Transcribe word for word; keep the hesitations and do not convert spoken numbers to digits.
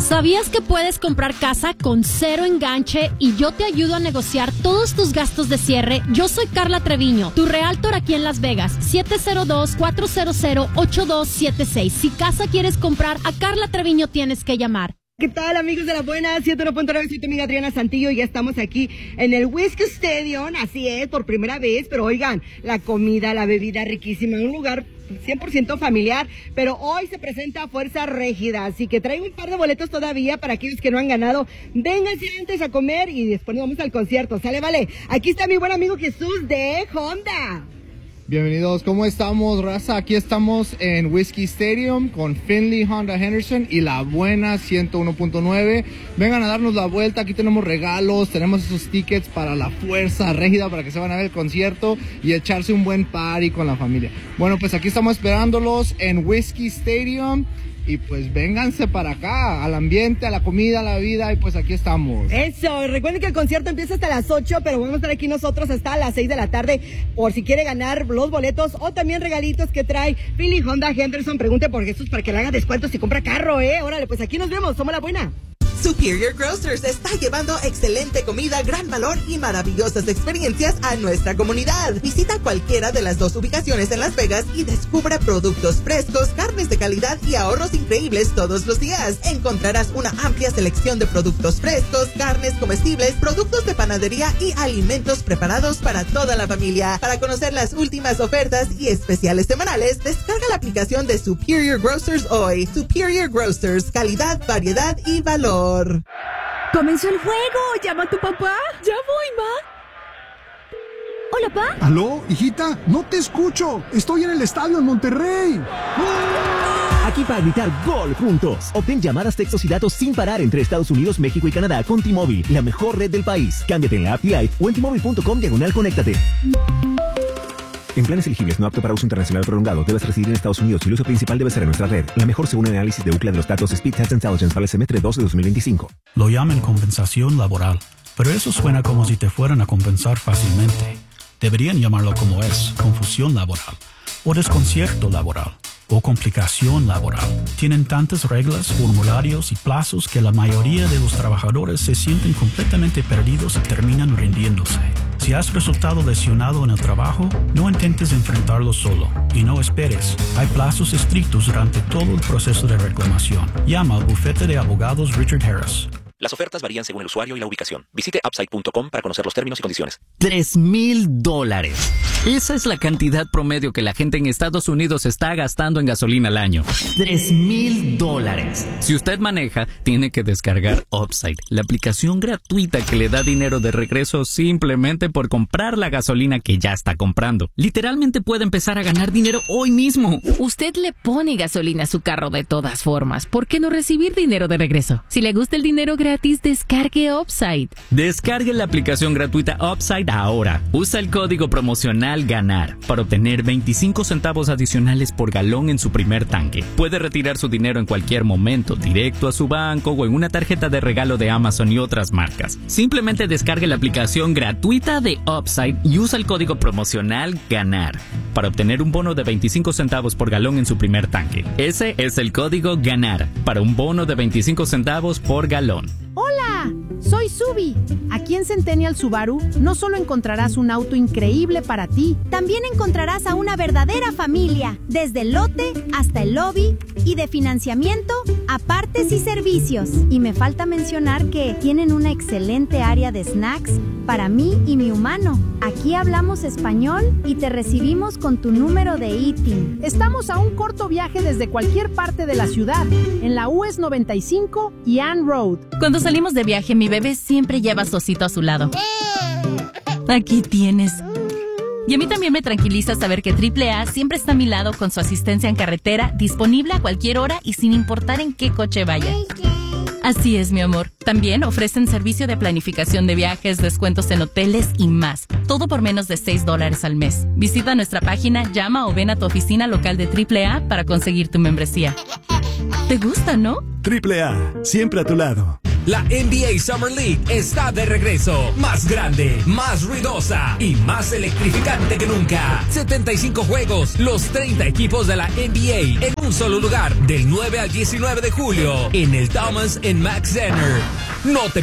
¿Sabías que puedes comprar casa con cero enganche y yo te ayudo a negociar todos tus gastos de cierre? Yo soy Carla Treviño, tu realtor aquí en Las Vegas. siete cero dos, cuatro cero cero, ocho dos siete seis. Si casa quieres comprar, a Carla Treviño tienes que llamar. ¿Qué tal, amigos de La Buena? ciento uno punto nueve, soy tu amiga Adriana Santillo y ya estamos aquí en el Whisky Stadium, así es, por primera vez, pero oigan, la comida, la bebida riquísima, un lugar cien por ciento familiar, pero hoy se presenta Fuerza Régida, así que traigo un par de boletos todavía para aquellos que no han ganado. Vénganse antes a comer y después nos vamos al concierto, ¿sale? Vale, aquí está mi buen amigo Jesús de Honda. Bienvenidos, ¿cómo estamos, raza? Aquí estamos en Whisky Stadium con Finley Honda Henderson y La Buena ciento uno punto nueve. Vengan a darnos la vuelta, aquí tenemos regalos, tenemos esos tickets para la Fuerza Régida para que se van a ver el concierto y echarse un buen party con la familia. Bueno, pues aquí estamos esperándolos en Whisky Stadium. Y pues vénganse para acá, al ambiente, a la comida, a la vida, y pues aquí estamos. Eso, recuerden que el concierto empieza hasta las ocho, pero vamos a estar aquí nosotros hasta las seis de la tarde, por si quiere ganar los boletos o también regalitos que trae Philly Honda Henderson. Pregunte por Jesús para que le haga descuentos si compra carro, ¿eh? Órale, pues aquí nos vemos, somos La Buena. Superior Grocers está llevando excelente comida, gran valor y maravillosas experiencias a nuestra comunidad. Visita cualquiera de las dos ubicaciones en Las Vegas y descubre productos frescos, carnes de calidad y ahorros increíbles todos los días. Encontrarás una amplia selección de productos frescos, carnes comestibles, productos de panadería y alimentos preparados para toda la familia. Para conocer las últimas ofertas y especiales semanales, descarga la aplicación de Superior Grocers hoy. Superior Grocers, calidad, variedad y valor. ¡Comenzó el juego! ¡Llama a tu papá! ¡Ya voy, ma! Hola, pa. ¿Aló, hijita? No te escucho. Estoy en el estadio en Monterrey. Aquí para gritar gol juntos. Obtén llamadas, textos y datos sin parar entre Estados Unidos, México y Canadá con T-Mobile, la mejor red del país. Cámbiate en la app Live o en T Mobile punto com diagonal conéctate. En planes elegibles no apto para uso internacional prolongado, debes residir en Estados Unidos y el uso principal debe ser en nuestra red. La mejor según el análisis de Ookla de los datos Speed Test Intelligence para el semestre dos de dos mil veinticinco. Lo llaman compensación laboral, pero eso suena como si te fueran a compensar fácilmente. Deberían llamarlo como es, confusión laboral, o desconcierto laboral, o complicación laboral. Tienen tantas reglas, formularios y plazos que la mayoría de los trabajadores se sienten completamente perdidos y terminan rindiéndose. Si has resultado lesionado en el trabajo, no intentes enfrentarlo solo y no esperes. Hay plazos estrictos durante todo el proceso de reclamación. Llama al bufete de abogados Richard Harris. Las ofertas varían según el usuario y la ubicación. Visite upside punto com para conocer los términos y condiciones. Tres mil dólares. Esa es la cantidad promedio que la gente en Estados Unidos está gastando en gasolina al año. Tres mil dólares. Si usted maneja, tiene que descargar Upside, la aplicación gratuita que le da dinero de regreso simplemente por comprar la gasolina que ya está comprando. Literalmente puede empezar a ganar dinero hoy mismo. Usted le pone gasolina a su carro de todas formas. ¿Por qué no recibir dinero de regreso? Si le gusta el dinero gratis, descargue Upside. Descargue la aplicación gratuita Upside ahora. Usa el código promocional GANAR para obtener veinticinco centavos adicionales por galón en su primer tanque. Puede retirar su dinero en cualquier momento, directo a su banco o en una tarjeta de regalo de Amazon y otras marcas. Simplemente descargue la aplicación gratuita de Upside y usa el código promocional GANAR para obtener un bono de veinticinco centavos por galón en su primer tanque. Ese es el código GANAR para un bono de veinticinco centavos por galón. ¡Hola! Soy Subi. Aquí en Centennial Subaru no solo encontrarás un auto increíble para ti, también encontrarás a una verdadera familia, desde el lote hasta el lobby y de financiamiento a partes y servicios. Y me falta mencionar que tienen una excelente área de snacks para mí y mi humano. Aquí hablamos español y te recibimos con tu número de I T I N. Estamos a un corto viaje desde cualquier parte de la ciudad, en la U S noventa y cinco y Ann Road. Cuando salimos de viaje, mi bebé siempre lleva a su osito a su lado. Aquí tienes. Y a mí también me tranquiliza saber que triple A siempre está a mi lado con su asistencia en carretera, disponible a cualquier hora y sin importar en qué coche vaya. Así es, mi amor. También ofrecen servicio de planificación de viajes, descuentos en hoteles y más. Todo por menos de seis dólares al mes. Visita nuestra página, llama o ven a tu oficina local de triple A para conseguir tu membresía. ¿Te gusta, no? triple A, siempre a tu lado. La N B A Summer League está de regreso. Más grande, más ruidosa y más electrificante que nunca. setenta y cinco juegos, los treinta equipos de la N B A en un solo lugar. Del nueve al diecinueve de julio en el Thomas and Mack Center. No te